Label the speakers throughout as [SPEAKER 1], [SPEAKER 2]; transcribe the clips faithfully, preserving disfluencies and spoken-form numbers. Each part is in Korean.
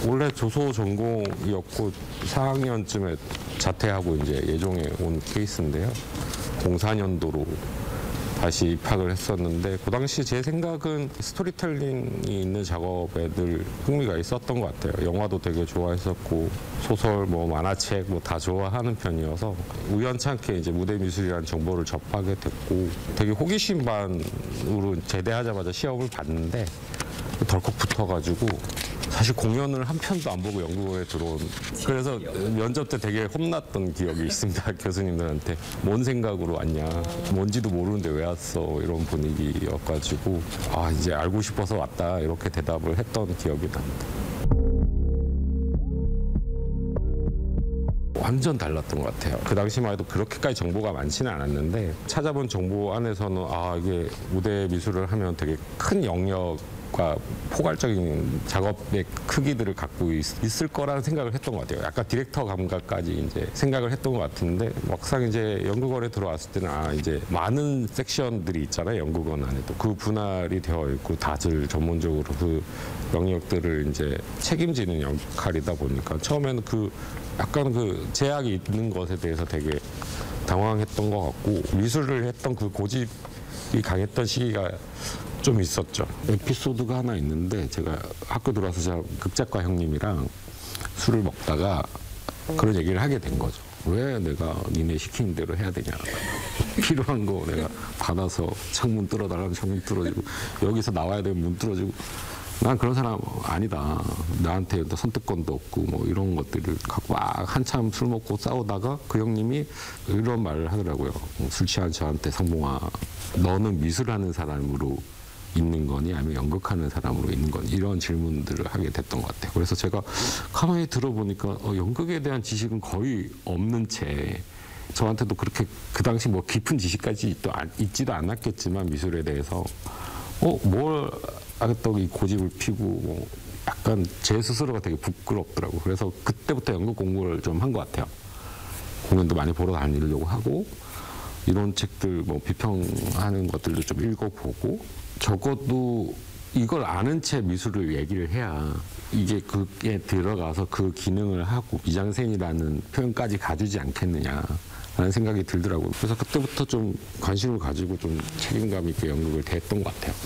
[SPEAKER 1] 원래 조소 전공이었고 사 학년쯤에 자퇴하고 이제 예종에 온 케이스인데요. 공사 년도로 다시 입학을 했었는데 그 당시 제 생각은 스토리텔링이 있는 작업에 늘 흥미가 있었던 것 같아요. 영화도 되게 좋아했었고 소설, 뭐 만화책 뭐 다 좋아하는 편이어서 우연찮게 이제 무대 미술이라는 정보를 접하게 됐고 되게 호기심 반으로 제대하자마자 시험을 봤는데 덜컥 붙어가지고 사실 공연을 한 편도 안 보고 연구원에 들어온 그래서 면접 때 되게 혼났던 기억이 있습니다. 교수님들한테 뭔 생각으로 왔냐 뭔지도 모르는데 왜 왔어 이런 분위기여가지고 아 이제 알고 싶어서 왔다 이렇게 대답을 했던 기억이 납니다. 완전 달랐던 것 같아요. 그 당시만 해도 그렇게까지 정보가 많지는 않았는데 찾아본 정보 안에서는 아 이게 무대 미술을 하면 되게 큰 영역 과 포괄적인 작업의 크기들을 갖고 있, 있을 거라는 생각을 했던 것 같아요. 약간 디렉터 감각까지 이제 생각을 했던 것 같은데 막상 이제 연극원에 들어왔을 때는 아 이제 많은 섹션들이 있잖아요. 연극원 안에도 그 분할이 되어 있고 다들 전문적으로 그 영역들을 이제 책임지는 역할이다 보니까 처음에는 그 약간 그 제약이 있는 것에 대해서 되게 당황했던 것 같고 미술을 했던 그 고집이 강했던 시기가 좀 있었죠. 에피소드가 하나 있는데 제가 학교 들어와서 제가 극작가 형님이랑 술을 먹다가 그런 얘기를 하게 된 거죠. 왜 내가 니네 시키는 대로 해야 되냐. 필요한 거 내가 받아서 창문 뚫어달라면 창문 뚫어지고 여기서 나와야 되면 문 뚫어지고 난 그런 사람 아니다. 나한테 선택권도 없고 뭐 이런 것들을 갖고 막 한참 술 먹고 싸우다가 그 형님이 이런 말을 하더라고요. 술 취한 저한테 상봉아 너는 미술하는 사람으로 있는 거니 아니면 연극하는 사람으로 있는 거니 이런 질문들을 하게 됐던 것 같아요. 그래서 제가 가만히 들어보니까 어, 연극에 대한 지식은 거의 없는 채 저한테도 그렇게 그 당시 뭐 깊은 지식까지 또 있지도 않았겠지만 미술에 대해서 어, 뭘 하겠다고 이 고집을 피고 뭐 약간 제 스스로가 되게 부끄럽더라고요. 그래서 그때부터 연극 공부를 좀 한 것 같아요. 공연도 많이 보러 다니려고 하고 이런 책들 뭐 비평하는 것들도 좀 읽어보고 적어도 이걸 아는 채 미술을 얘기를 해야 이게 그게 들어가서 그 기능을 하고 미장센이라는 표현까지 가지지 않겠느냐라는 생각이 들더라고요. 그래서 그때부터 좀 관심을 가지고 좀 책임감 있게 연극을 대했던 것 같아요.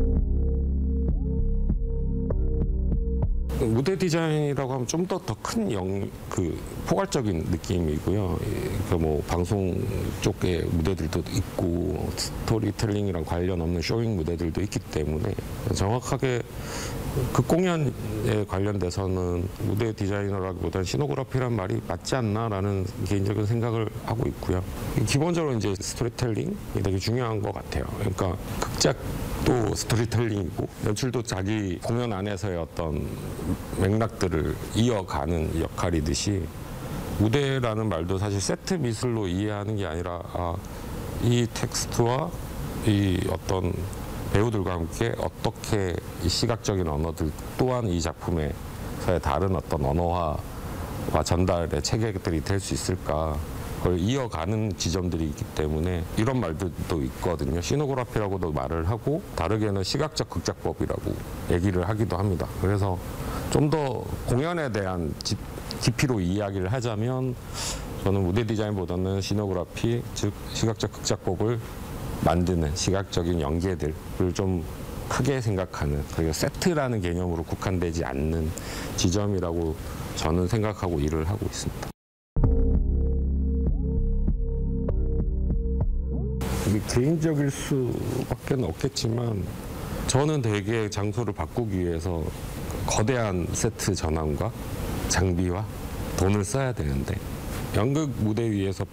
[SPEAKER 1] 무대 디자인이라고 하면 좀 더 더 큰 영, 그 포괄적인 느낌이고요. 그 뭐 방송 쪽의 무대들도 있고 스토리텔링이랑 관련 없는 쇼잉 무대들도 있기 때문에 정확하게 그 공연에 관련돼서는 무대 디자이너라기보다는 시노그래피란 말이 맞지 않나라는 개인적인 생각을 하고 있고요. 기본적으로 이제 스토리텔링이 되게 중요한 것 같아요. 그러니까 극작도 스토리텔링이고 연출도 자기 공연 안에서의 어떤 맥락들을 이어가는 역할이듯이 무대라는 말도 사실 세트 미술로 이해하는 게 아니라 아, 이 텍스트와 이 어떤 배우들과 함께 어떻게 이 시각적인 언어들 또한 이 작품에서의 다른 어떤 언어화와 전달의 체계들이 될 수 있을까 그걸 이어가는 지점들이 있기 때문에 이런 말들도 있거든요. 시노그래피라고도 말을 하고 다르게는 시각적 극작법이라고 얘기를 하기도 합니다. 그래서 좀 더 공연에 대한 집, 깊이로 이야기를 하자면 저는 무대 디자인보다는 시노그래피, 즉 시각적 극작법을 만드는 시각적인 연계들을 좀 크게 생각하는 그리고 세트라는 개념으로 국한되지 않는 지점이라고 저는 생각하고 일을 하고 있습니다. 이게 개인적일 수밖에 없겠지만 저는 되게 장소를 바꾸기 위해서 거대한 세트 전환과 장비와 돈을 써야 되는데 연극 무대 위에서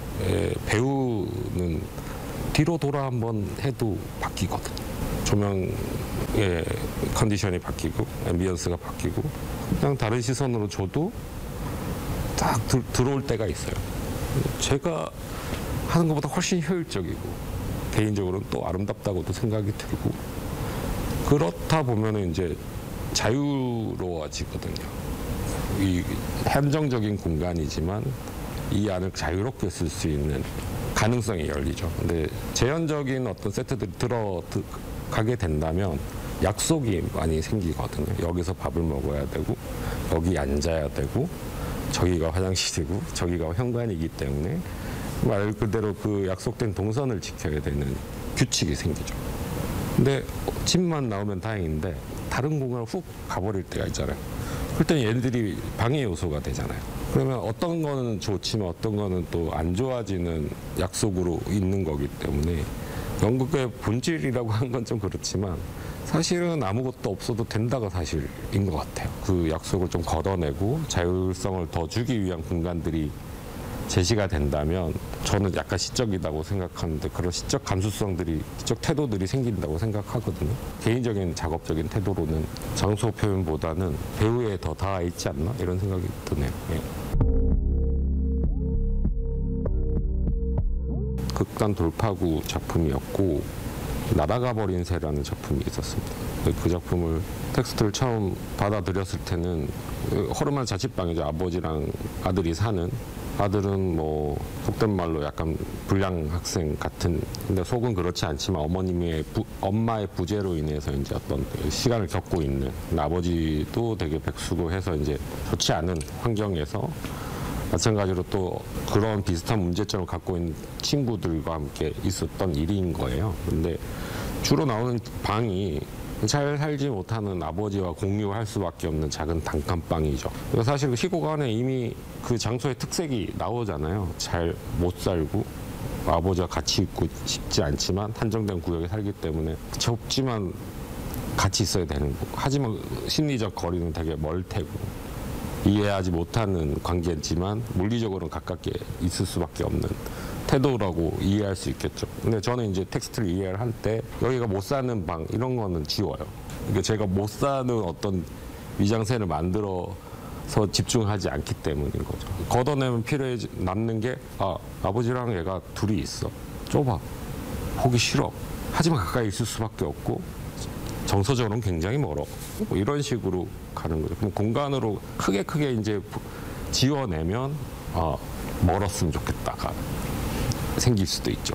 [SPEAKER 1] 배우는 뒤로 돌아 한번 해도 바뀌거든요. 조명의 컨디션이 바뀌고 앰비언스가 바뀌고 그냥 다른 시선으로 줘도 딱 들, 들어올 때가 있어요. 제가 하는 것보다 훨씬 효율적이고 개인적으로는 또 아름답다고도 생각이 들고 그렇다 보면은 이제 자유로워지거든요. 이 한정적인 공간이지만 이 안을 자유롭게 쓸 수 있는 가능성이 열리죠. 근데 제한적인 어떤 세트들이 들어가게 된다면 약속이 많이 생기거든요. 여기서 밥을 먹어야 되고 여기 앉아야 되고 저기가 화장실이고 저기가 현관이기 때문에 말 그대로 그 약속된 동선을 지켜야 되는 규칙이 생기죠. 근데 집만 나오면 다행인데 다른 공간을 훅 가버릴 때가 있잖아요. 그럴 때는 얘들이 방해 요소가 되잖아요. 그러면 어떤 거는 좋지만 어떤 거는 또 안 좋아지는 약속으로 있는 거기 때문에 연극의 본질이라고 하는 건 좀 그렇지만 사실은 아무것도 없어도 된다가 사실인 것 같아요. 그 약속을 좀 걷어내고 자율성을 더 주기 위한 공간들이 제시가 된다면 저는 약간 시적이라고 생각하는데 그런 시적 감수성들이, 시적 태도들이 생긴다고 생각하거든요. 개인적인 작업적인 태도로는 장소 표현보다는 배우에 더 닿아 있지 않나 이런 생각이 드네요. 예. 극단 돌파구 작품이었고 날아가 버린 새라는 작품이 있었습니다. 그 작품을 텍스트를 처음 받아들였을 때는 허름한 자취방이죠. 아버지랑 아들이 사는. 아들은 뭐 속된 말로 약간 불량 학생 같은, 근데 속은 그렇지 않지만 어머님의 부, 엄마의 부재로 인해서 이제 어떤 시간을 겪고 있는, 아버지도 되게 백수고해서 이제 좋지 않은 환경에서 마찬가지로 또 그런 비슷한 문제점을 갖고 있는 친구들과 함께 있었던 일인 거예요. 근데 주로 나오는 방이 잘 살지 못하는 아버지와 공유할 수밖에 없는 작은 단칸방이죠. 사실 그 시곡 안에 이미 그 장소의 특색이 나오잖아요. 잘 못 살고 아버지와 같이 있고 싶지 않지만 한정된 구역에 살기 때문에 좁지만 같이 있어야 되는 거. 하지만 심리적 거리는 되게 멀 테고 이해하지 못하는 관계지만 물리적으로는 가깝게 있을 수밖에 없는 태도라고 이해할 수 있겠죠. 근데 저는 이제 텍스트를 이해를 할 때 여기가 못 사는 방 이런 거는 지워요. 그러니까 제가 못 사는 어떤 위장센을 만들어서 집중하지 않기 때문인 거죠. 걷어내면 필요해 남는 게 아, 아버지랑 얘가 둘이 있어. 좁아. 보기 싫어. 하지만 가까이 있을 수밖에 없고 정서적으로는 굉장히 멀어. 뭐 이런 식으로 가는 거죠. 그럼 공간으로 크게 크게 이제 지워내면 아, 멀었으면 좋겠다가 생길 수도 있죠.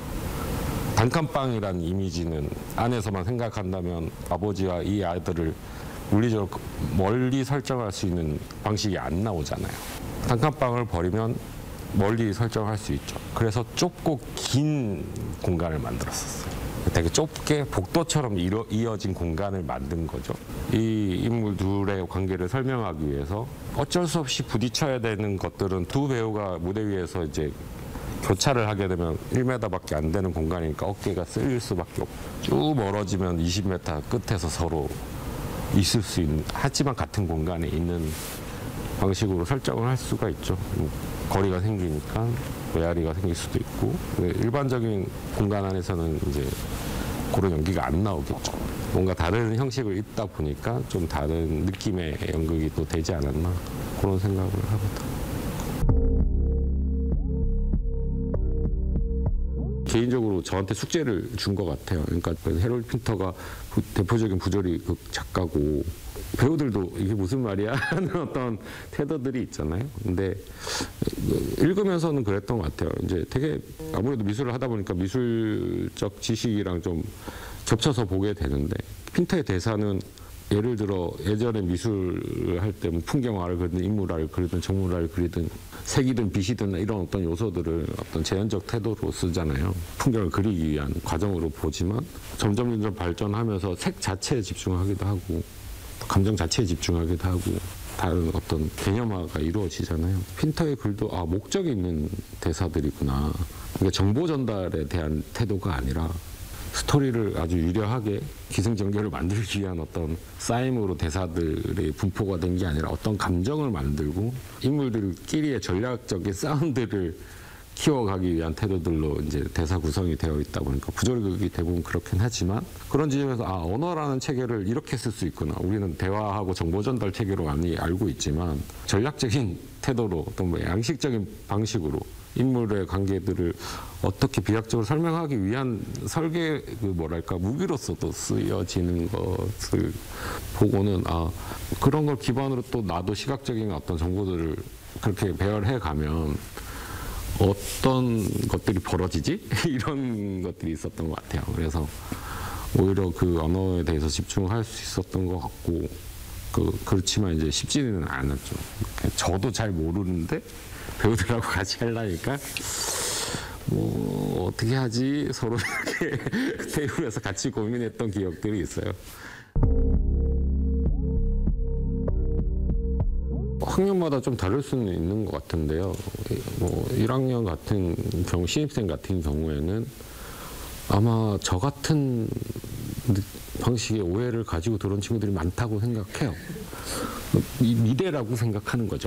[SPEAKER 1] 단칸방이라는 이미지는 안에서만 생각한다면 아버지와 이 아들을 물리적으로 멀리 설정할 수 있는 방식이 안 나오잖아요. 단칸방을 버리면 멀리 설정할 수 있죠. 그래서 좁고 긴 공간을 만들었었어요. 되게 좁게 복도처럼 이어, 이어진 공간을 만든 거죠. 이 인물 둘의 관계를 설명하기 위해서 어쩔 수 없이 부딪혀야 되는 것들은 두 배우가 무대 위에서 이제 교차를 하게 되면 일 미터밖에 안 되는 공간이니까 어깨가 쓸릴 수밖에 없고 쭉 멀어지면 이십 미터 끝에서 서로 있을 수 있는, 하지만 같은 공간에 있는 방식으로 설정을 할 수가 있죠. 거리가 생기니까 외아리가 생길 수도 있고 일반적인 공간 안에서는 이제 그런 연기가 안 나오겠죠. 뭔가 다른 형식을 입다 보니까 좀 다른 느낌의 연극이 또 되지 않았나 그런 생각을 합니다. 개인적으로 저한테 숙제를 준 것 같아요. 그러니까 해롤드 핀터가 대표적인 부조리 극 작가고 배우들도 이게 무슨 말이야 하는 어떤 태도들이 있잖아요. 근데 읽으면서는 그랬던 것 같아요. 이제 되게 아무래도 미술을 하다 보니까 미술적 지식이랑 좀 겹쳐서 보게 되는데 핀터의 대사는 예를 들어 예전에 미술을 할 때 뭐 풍경화를 그리든 인물화를 그리든 정물화를 그리든 색이든 빛이든 이런 어떤 요소들을 어떤 제한적 태도로 쓰잖아요. 풍경을 그리기 위한 과정으로 보지만 점점 점점 발전하면서 색 자체에 집중하기도 하고 감정 자체에 집중하기도 하고 다른 어떤 개념화가 이루어지잖아요. 핀터의 글도 아 목적이 있는 대사들이구나. 그러니까 정보 전달에 대한 태도가 아니라 스토리를 아주 유려하게 기승전결을 만들기 위한 어떤 쌓임으로 대사들의 분포가 된 게 아니라 어떤 감정을 만들고 인물들끼리의 전략적인 사운드를 키워가기 위한 태도들로 이제 대사 구성이 되어 있다 보니까 부조리극이 대부분 그렇긴 하지만 그런 지점에서 아 언어라는 체계를 이렇게 쓸 수 있구나. 우리는 대화하고 정보 전달 체계로 많이 알고 있지만 전략적인 태도로 또 뭐 양식적인 방식으로 인물의 관계들을 어떻게 비약적으로 설명하기 위한 설계 그 뭐랄까 무기로서도 쓰여지는 것을 보고는 아 그런 걸 기반으로 또 나도 시각적인 어떤 정보들을 그렇게 배열해 가면 어떤 것들이 벌어지지? 이런 것들이 있었던 것 같아요. 그래서 오히려 그 언어에 대해서 집중할 수 있었던 것 같고 그 그렇지만 이제 쉽지는 않았죠. 저도 잘 모르는데 배우들하고 같이 하려니까 뭐 어떻게 하지 서로 이렇게 테이블에서 같이 고민했던 기억들이 있어요. 학년마다 좀 다를 수는 있는 것 같은데요. 뭐 일 학년 같은 경우, 신입생 같은 경우에는 아마 저 같은 방식의 오해를 가지고 들어온 친구들이 많다고 생각해요. 이 미대라고 생각하는 거죠.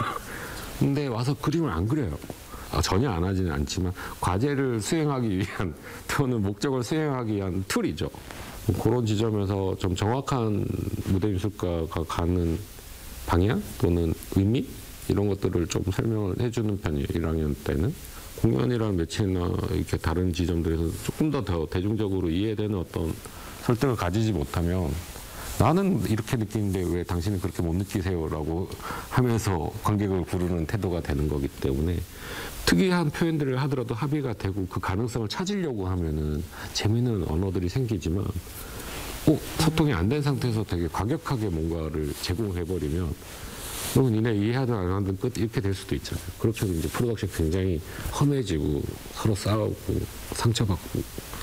[SPEAKER 1] 근데 와서 그림을 안 그려요. 아, 전혀 안 하지는 않지만 과제를 수행하기 위한 또는 목적을 수행하기 위한 툴이죠. 그런 지점에서 좀 정확한 무대미술가가 가는 방향 또는 의미 이런 것들을 좀 설명을 해주는 편이에요. 일 학년 때는 공연이랑 매체나 이렇게 다른 지점들에서 조금 더, 더 대중적으로 이해되는 어떤 설득을 가지지 못하면 나는 이렇게 느끼는데 왜 당신은 그렇게 못 느끼세요라고 하면서 관객을 부르는 태도가 되는 거기 때문에 특이한 표현들을 하더라도 합의가 되고 그 가능성을 찾으려고 하면은 재미있는 언어들이 생기지만 어, 소통이 안 된 상태에서 되게 과격하게 뭔가를 제공해버리면 너 니네 이해하든 안 하든 끝 이렇게 될 수도 있잖아요. 그렇게 하면 이제 프로덕션 굉장히 험해지고 서로 싸우고 상처받고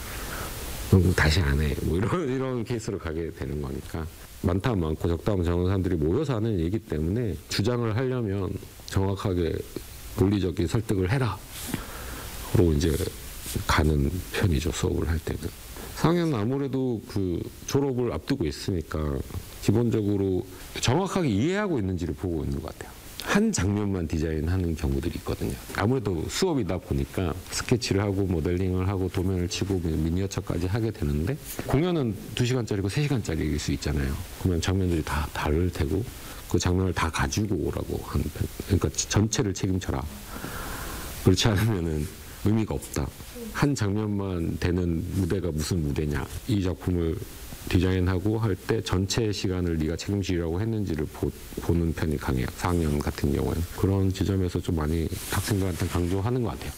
[SPEAKER 1] 다시 안 해. 뭐 이런 이런 케이스로 가게 되는 거니까 많다 하면 많고 적다 하면 적은 사람들이 모여서 하는 얘기 때문에 주장을 하려면 정확하게 논리적인 설득을 해라. 로 이제 가는 편이죠. 수업을 할 때는. 사 학년은 아무래도 그 졸업을 앞두고 있으니까 기본적으로 정확하게 이해하고 있는지를 보고 있는 것 같아요. 한 장면만 디자인하는 경우들이 있거든요. 아무래도 수업이다 보니까 스케치를 하고 모델링을 하고 도면을 치고 미니어처까지 하게 되는데 공연은 두 시간짜리고 세 시간짜리일 수 있잖아요. 그러면 장면들이 다 다를 테고 그 장면을 다 가지고 오라고 하는 편. 그러니까 전체를 책임져라. 그렇지 않으면은 의미가 없다. 한 장면만 되는 무대가 무슨 무대냐. 이 작품을 디자인하고 할 때 전체 시간을 네가 책임지라고 했는지를 보, 보는 편이 강해요. 사 학년 같은 경우에는. 그런 지점에서 좀 많이 학생들한테 강조하는 것 같아요.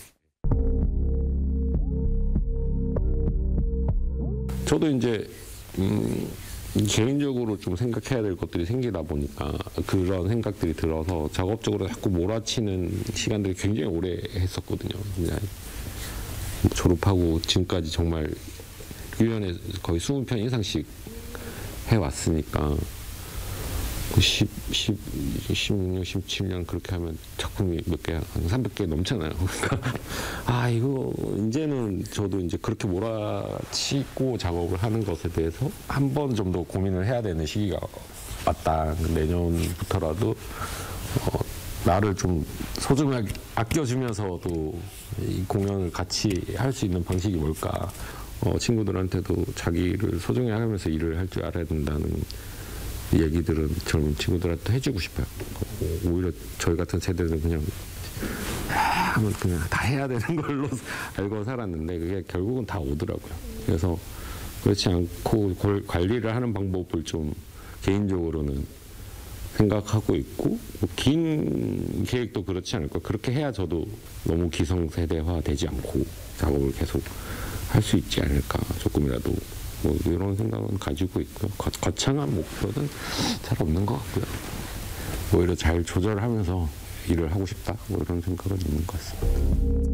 [SPEAKER 1] 저도 이제 음, 개인적으로 좀 생각해야 될 것들이 생기다 보니까 그런 생각들이 들어서 작업적으로 자꾸 몰아치는 시간들이 굉장히 오래 했었거든요. 그냥 졸업하고 지금까지 정말 일 년에 거의 이십 편 이상씩 해왔으니까 십, 십, 십육 년, 십칠 년 그렇게 하면 작품이 몇 개, 한 삼백 개 넘잖아요. 그러니까 아 이거 이제는 저도 이제 그렇게 몰아치고 작업을 하는 것에 대해서 한 번 좀 더 고민을 해야 되는 시기가 왔다. 내년부터라도 어, 나를 좀 소중하게 아껴주면서도 이 공연을 같이 할 수 있는 방식이 뭘까. 어, 친구들한테도 자기를 소중히 하면서 일을 할 줄 알아야 된다는 얘기들은 젊은 친구들한테 해주고 싶어요. 오히려 저희 같은 세대는 그냥 하면 그냥 다 해야 되는 걸로 알고 살았는데 그게 결국은 다 오더라고요. 그래서 그렇지 않고 관리를 하는 방법을 좀 개인적으로는 생각하고 있고 뭐 긴 계획도 그렇지 않을까. 그렇게 해야 저도 너무 기성세대화 되지 않고 작업을 계속 할 수 있지 않을까. 조금이라도 뭐 이런 생각은 가지고 있고요. 거, 거창한 목표는 잘 없는 것 같고요. 오히려 잘 조절하면서 일을 하고 싶다. 뭐 이런 생각은 있는 것 같습니다.